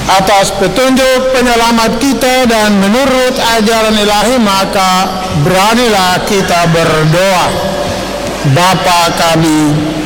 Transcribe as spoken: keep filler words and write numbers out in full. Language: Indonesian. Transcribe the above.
atas petunjuk penyelamat kita dan menurut ajaran ilahi, maka beranilah kita berdoa. Bapa kami